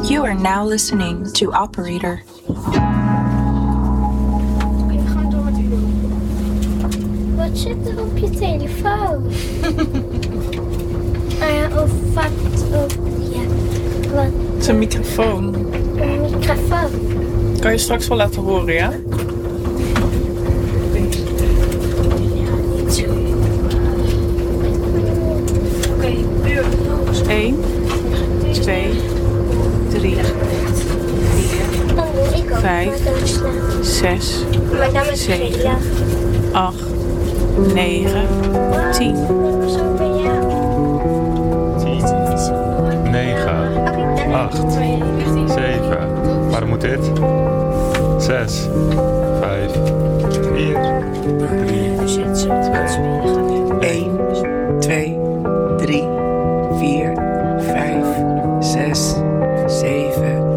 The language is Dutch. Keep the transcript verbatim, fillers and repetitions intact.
You are now listening to Operator. Wat zit er op je telefoon? uh, of wat op, ja, wat? Het is een microfoon. Een microfoon. Kan je straks wel laten horen, ja? Oké, buurtloos. één, twee, drie, vier, Oh, ik ook. Vijf. Maar dan snel. zes, Maar dan met Zeven. gele. acht, negen, tien. Zo bij jou. negen, acht, zeven. Waar moet dit? zes, vijf, vier, drie, twee, één, twee, drie, vier, vijf, zes, zeven,